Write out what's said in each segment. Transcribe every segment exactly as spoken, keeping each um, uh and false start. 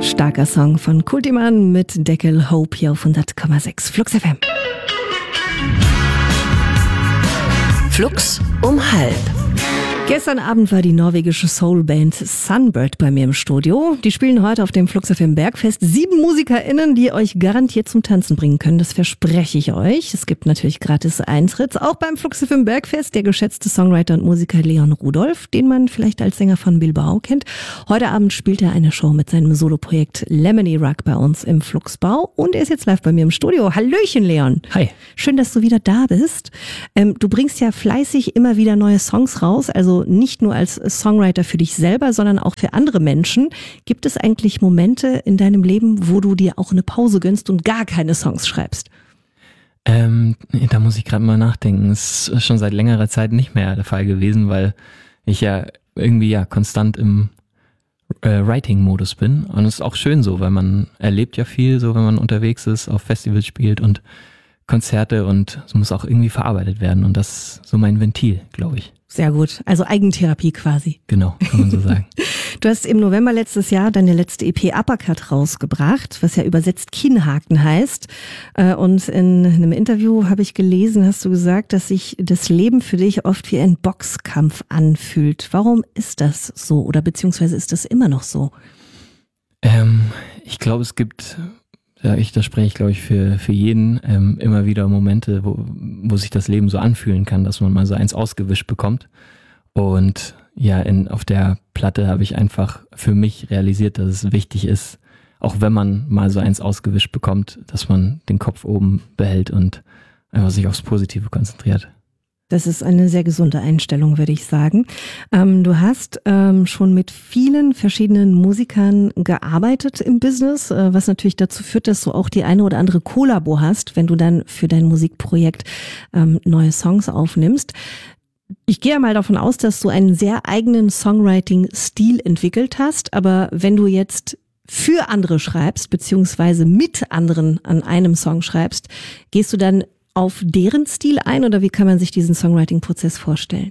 Starker Song von Kultiman mit Deckel Hope hier auf hundert Komma sechs Flux F M. Flux um halb. Gestern Abend war die norwegische Soulband Sunbird bei mir im Studio. Die spielen heute auf dem Flux F M Bergfest. Sieben MusikerInnen, die euch garantiert zum Tanzen bringen können. Das verspreche ich euch. Es gibt natürlich gratis Eintritt. Auch beim Flux F M Bergfest der geschätzte Songwriter und Musiker Leon Rudolph, den man vielleicht als Sänger von Bilbao kennt. Heute Abend spielt er eine Show mit seinem Soloprojekt Lemony Ruck bei uns im Fluxbau. Und er ist jetzt live bei mir im Studio. Hallöchen, Leon. Hi. Schön, dass du wieder da bist. Ähm, du bringst ja fleißig immer wieder neue Songs raus. Also nicht nur als Songwriter für dich selber, sondern auch für andere Menschen. Gibt es eigentlich Momente in deinem Leben, wo du dir auch eine Pause gönnst und gar keine Songs schreibst? Ähm, da muss ich gerade mal nachdenken. Es ist schon seit längerer Zeit nicht mehr der Fall gewesen, weil ich ja irgendwie ja konstant im äh, Writing-Modus bin. Und es ist auch schön so, weil man erlebt ja viel, so wenn man unterwegs ist, auf Festivals spielt und Konzerte, und es muss auch irgendwie verarbeitet werden. Und das ist so mein Ventil, glaube ich. Sehr gut. Also Eigentherapie quasi. Genau, kann man so sagen. Du hast im November letztes Jahr deine letzte E P Uppercut rausgebracht, was ja übersetzt Kinnhaken heißt. Und in einem Interview habe ich gelesen, hast du gesagt, dass sich das Leben für dich oft wie ein Boxkampf anfühlt. Warum ist das so, oder beziehungsweise ist das immer noch so? Ähm, ich glaube, es gibt... Ja, ich, das spreche ich, glaube ich, für, für jeden, ähm, immer wieder Momente, wo, wo sich das Leben so anfühlen kann, dass man mal so eins ausgewischt bekommt. Und ja, in, auf der Platte habe ich einfach für mich realisiert, dass es wichtig ist, auch wenn man mal so eins ausgewischt bekommt, dass man den Kopf oben behält und einfach sich aufs Positive konzentriert. Das ist eine sehr gesunde Einstellung, würde ich sagen. Ähm, du hast ähm, schon mit vielen verschiedenen Musikern gearbeitet im Business, äh, was natürlich dazu führt, dass du auch die eine oder andere Kollabo hast, wenn du dann für dein Musikprojekt ähm, neue Songs aufnimmst. Ich gehe mal davon aus, dass du einen sehr eigenen Songwriting-Stil entwickelt hast, aber wenn du jetzt für andere schreibst, beziehungsweise mit anderen an einem Song schreibst, gehst du dann auf deren Stil ein, oder wie kann man sich diesen Songwriting-Prozess vorstellen?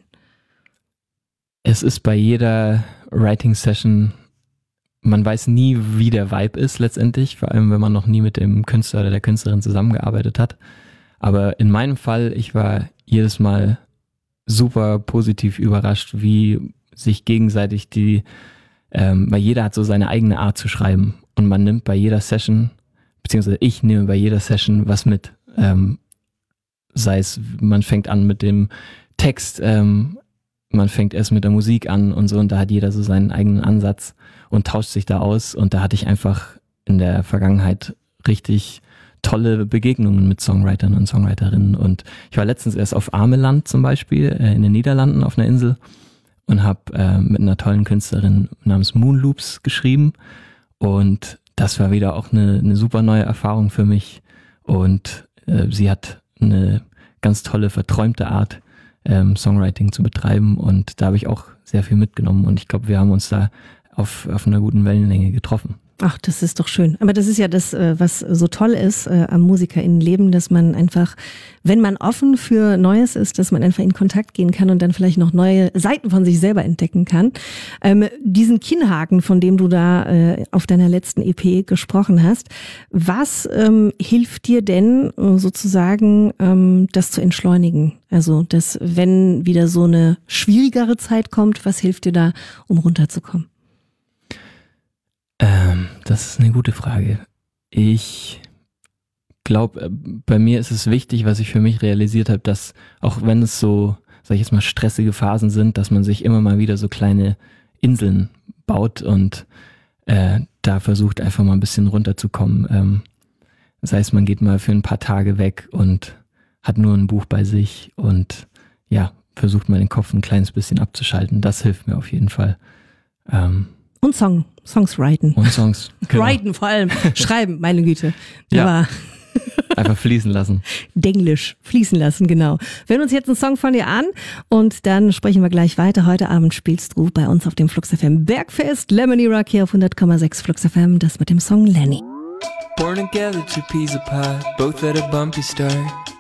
Es ist bei jeder Writing-Session, man weiß nie, wie der Vibe ist letztendlich, vor allem wenn man noch nie mit dem Künstler oder der Künstlerin zusammengearbeitet hat. Aber in meinem Fall, ich war jedes Mal super positiv überrascht, wie sich gegenseitig die, ähm, weil jeder hat so seine eigene Art zu schreiben, und man nimmt bei jeder Session, beziehungsweise ich nehme bei jeder Session was mit. Ähm, Sei es, man fängt an mit dem Text, ähm, man fängt erst mit der Musik an und so, und da hat jeder so seinen eigenen Ansatz und tauscht sich da aus, und da hatte ich einfach in der Vergangenheit richtig tolle Begegnungen mit Songwritern und Songwriterinnen, und ich war letztens erst auf Ameland zum Beispiel, äh, in den Niederlanden auf einer Insel, und habe äh, mit einer tollen Künstlerin namens Moonloops geschrieben, und das war wieder auch eine, eine super neue Erfahrung für mich, und äh, sie hat eine ganz tolle, verträumte Art, ähm, Songwriting zu betreiben, und da habe ich auch sehr viel mitgenommen, und ich glaube, wir haben uns da auf, auf einer guten Wellenlänge getroffen. Ach, das ist doch schön. Aber das ist ja das, was so toll ist am MusikerInnenleben, dass man einfach, wenn man offen für Neues ist, dass man einfach in Kontakt gehen kann und dann vielleicht noch neue Seiten von sich selber entdecken kann. Ähm, diesen Kinnhaken, von dem du da äh, auf deiner letzten E P gesprochen hast, was ähm, hilft dir denn sozusagen, ähm, das zu entschleunigen? Also, dass wenn wieder so eine schwierigere Zeit kommt, was hilft dir da, um runterzukommen? Ähm, das ist eine gute Frage. Ich glaube, bei mir ist es wichtig, was ich für mich realisiert habe, dass auch wenn es so, sag ich jetzt mal, stressige Phasen sind, dass man sich immer mal wieder so kleine Inseln baut und äh, da versucht einfach mal ein bisschen runterzukommen. Ähm, das heißt, man geht mal für ein paar Tage weg und hat nur ein Buch bei sich und ja, versucht mal den Kopf ein kleines bisschen abzuschalten. Das hilft mir auf jeden Fall. Ähm, Und Song, Songs writen. Und Songs. Genau. Writen vor allem. Schreiben, meine Güte. Ja. Aber einfach fließen lassen. Denglisch, fließen lassen, genau. Wir hören uns jetzt einen Song von dir an und dann sprechen wir gleich weiter. Heute Abend spielst du bei uns auf dem Flux F M Bergfest. Lemony Ruck hier auf hundert Komma sechs Flux F M, das mit dem Song Lenny. Born together, two peas apart, both at a bumpy start.